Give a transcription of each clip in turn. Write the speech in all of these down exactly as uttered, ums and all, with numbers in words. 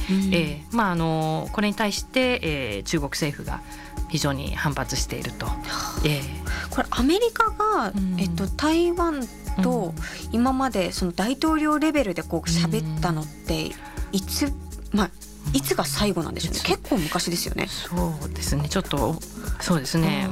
えーまあ、あのこれに対して、えー、中国政府が非常に反発していると、えー、 これアメリカが、うんえっと、台湾と今までその大統領レベルでこう喋ったのっていつ、まあ、いつが最後なんでしょうね。結構昔ですよね。 そうですね、ちょっとそうですね、うん、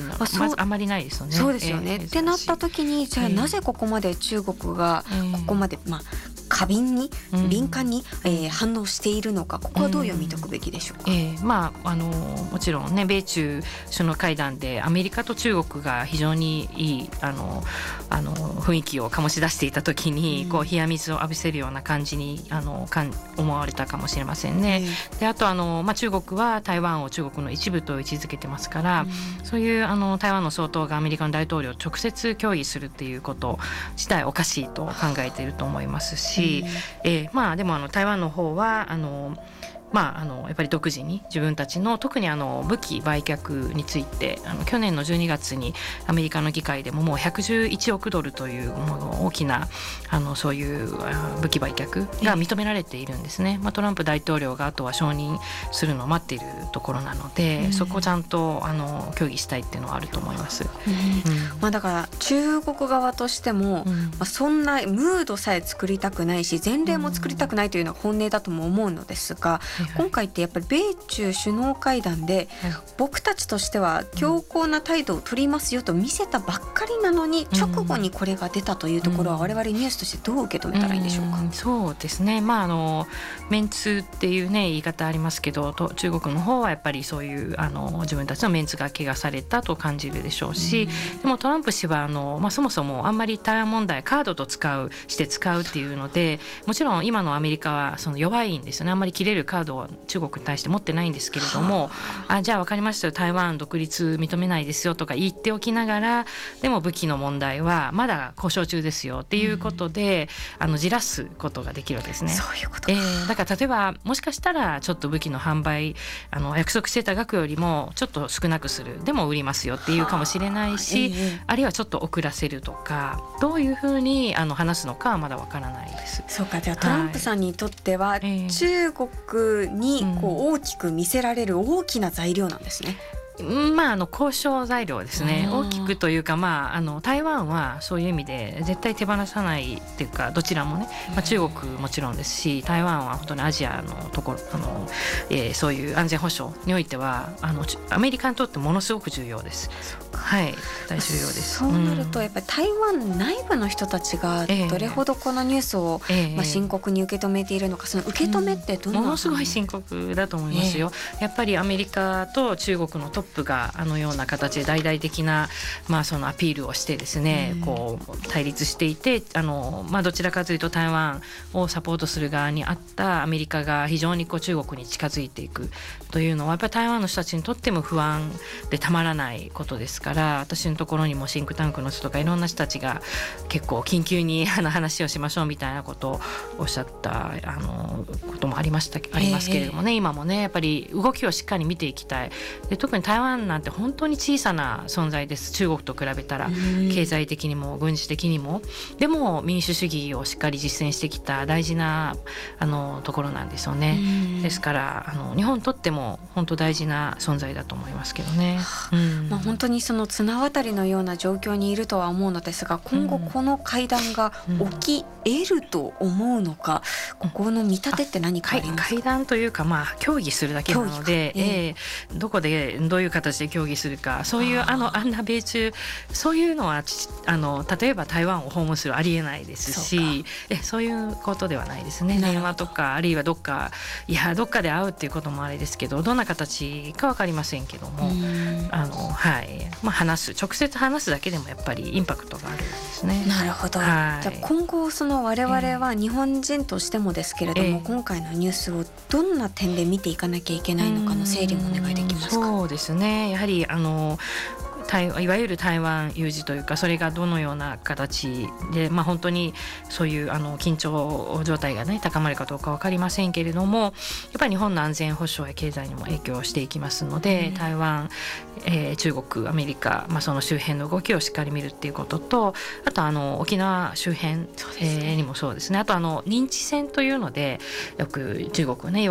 まずあまりないですよね。 そうですよね、 えー、 ってなった時にじゃあなぜここまで中国がここまで、まあ過敏に敏感に、うんえー、反応しているのか、ここはどう読み解くべきでしょうか。 うんえーまあ、あのもちろんね、米中首脳会談でアメリカと中国が非常にいいあのあの雰囲気を醸し出していた時に、うん、こう冷や水を浴びせるような感じにあのかん思われたかもしれませんね、うん、であとあの、まあ、中国は台湾を中国の一部と位置づけてますから、うん、そういうあの台湾の総統がアメリカの大統領と直接協議するっていうこと自体おかしいと考えていると思いますし、うんえーまあ、でもあの台湾の方はあのまあ、あのやっぱり独自に自分たちの特にあの武器売却についてあの去年のじゅうにがつにアメリカの議会でももうひゃくじゅういちおくドルというもの大きなあのそういう武器売却が認められているんですね、まあ、トランプ大統領があとは承認するのを待っているところなので、うん、そこをちゃんとあの協議したいっていうのはあると思います、うんうんまあ、だから中国側としても、うんまあ、そんなムードさえ作りたくないし前例も作りたくないというのが本音だとも思うのですが、うん今回ってやっぱり米中首脳会談で僕たちとしては強硬な態度を取りますよと見せたばっかりなのに直後にこれが出たというところは我々ニュースとしてどう受け止めたらいいんでしょうか。 うん、そうですね、まあ、あのメンツっていう、ね、言い方ありますけどと中国の方はやっぱりそういうあの自分たちのメンツが怪我されたと感じるでしょうし、うん、でもトランプ氏はあの、まあ、そもそもあんまり台湾問題カードと使うして使うっていうのでもちろん今のアメリカはその弱いんですよね。あんまり切れるカードを中国に対して持ってないんですけれども、あじゃあ分かりましたよ台湾独立認めないですよとか言っておきながらでも武器の問題はまだ交渉中ですよっていうことで、うん、あのじらすことができるわけですね。 そういうことか、 えー、だから例えばもしかしたらちょっと武器の販売あの約束してた額よりもちょっと少なくするでも売りますよっていうかもしれないし、えー、あるいはちょっと遅らせるとかどういうふうにあの話すのかはまだ分からないです。 そうか、じゃあトランプさんにとっては、はい、中国にこう大きく見せられる大きな材料なんですね。 まあ、あの交渉材料ですね。大きくというか、まあ、あの台湾はそういう意味で絶対手放さないっていうかどちらもね、まあ、中国もちろんですし台湾は本当にアジアのところあの、えー、そういう安全保障においてはあのアメリカにとってものすごく重要です。はい、大重要です。 そうなるとやっぱり台湾内部の人たちがどれほどこのニュースを、えーまあ、深刻に受け止めているのか、その受け止めってどんな、 うん、ものすごい深刻だと思いますよ、えー、やっぱりアメリカと中国のトップがあのような形で大々的な、まあ、そのアピールをしてですね、うん、こう対立していてあの、まあ、どちらかというと台湾をサポートする側にあったアメリカが非常にこう中国に近づいていくというのはやっぱり台湾の人たちにとっても不安でたまらないことですから、私のところにもシンクタンクの人とかいろんな人たちが結構緊急にあの話をしましょうみたいなことをおっしゃったあのこともありましたありますけれどもね、今もねやっぱり動きをしっかり見ていきたい。で特に台湾なんて本当に小さな存在です。中国と比べたら経済的にも軍事的にも。でも民主主義をしっかり実践してきた大事なあのところなんですよね。ですからあの日本にとっても本当大事な存在だと思いますけどね、うんまあ、本当にその綱渡りのような状況にいるとは思うのですが、今後この会談が起き得ると思うのか、うん、ここの見立てって何かありますか。 会談というか、まあ、協議するだけなので、えー、どこでどういう形で協議するか、そういうあのあんな米中そういうのはあの例えば台湾を訪問するありえないですし、そうえそういうことではないですね。電話とかあるいはどっかいやどっかで会うっていうこともあれですけど、どんな形か分かりませんけども、あの、はいまあ、話す直接話すだけでもやっぱりインパクトがあるんですね。 なるほど、はい、じゃあ今後その我々は日本人としてもですけれども、えー、今回のニュースをどんな点で見ていかなきゃいけないのかの整理もお願いできますか。 そうですね、やはりあのいわゆる台湾有事というか、それがどのような形で、まあ、本当にそういうあの緊張状態が、ね、高まるかどうか分かりませんけれども、やっぱり日本の安全保障や経済にも影響していきますので、うん、台湾、えー、中国、アメリカ、まあ、その周辺の動きをしっかり見るっていうことと、あとあの沖縄周辺、えー、にもそうですね、あとあの認知戦というのでよく中国ね